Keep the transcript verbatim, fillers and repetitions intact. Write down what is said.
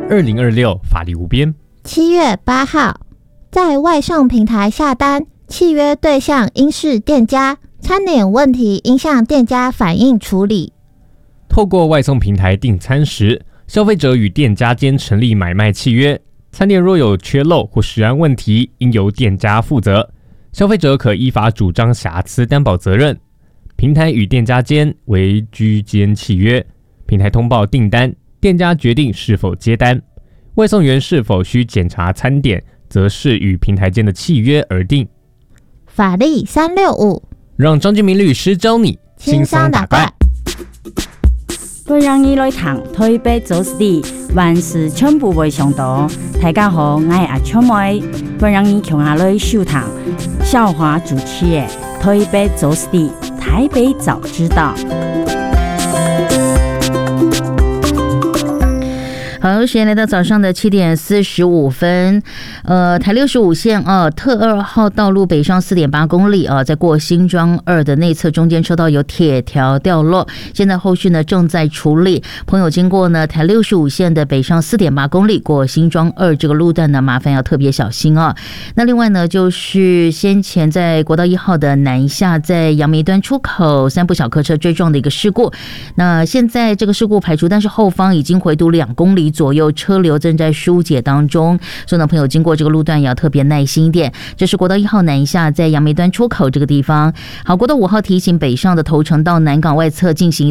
二零二六法律无边。 七月八号，在外送平台下单，契约对象应是店家，餐点问题应向店家反映处理。 透过外送平台订餐时，消费者与店家间成立买卖契约，餐点若有缺漏或食安问题，应由店家负责，消费者可依法主张瑕疵担保责任。平台与店家间为居间契约，平台通报订单，店家决定是否接单，外送员是否需检查餐点，则是与平台间的契约而定。 法律三六五， 让张建明律师教你轻松打怪。 本人已来谈台北做事，万事全部未上道。大家好，我是阿秋妹。本人已从下来收谈笑话主持的台北做事，台北早知道。 好，时间来到早上的七点四十五分，呃，台六十五线啊，特二号道路北上四点八公里啊，在过新庄二的内侧中间车道有铁条掉落，现在后续呢正在处理。朋友经过呢台六十五线的北上四点八公里过新庄二这个路段呢，麻烦要特别小心啊。那另外呢，就是先前在国道一号的南下，在杨梅端出口三部小客车追撞的一个事故，那现在这个事故排除，但是后方已经回堵两公里左右，车流正在疏解当中，所以呢，朋友经过这个路段也要特别耐心一点。这是国道一号南下在杨梅端出口这个地方。好，国道五号提醒北上的头城到南港外侧进行